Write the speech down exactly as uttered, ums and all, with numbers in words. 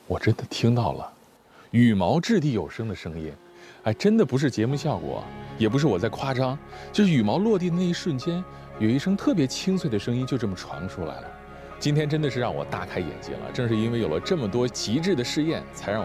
我真的听到了羽毛掷地有声的声音，哎，真的不是节目效果，也不是我在夸张，就是羽毛落地的那一瞬间，有一声特别清脆的声音就这么传出来了。今天真的是让我大开眼界了，正是因为有了这么多极致的试验，才让我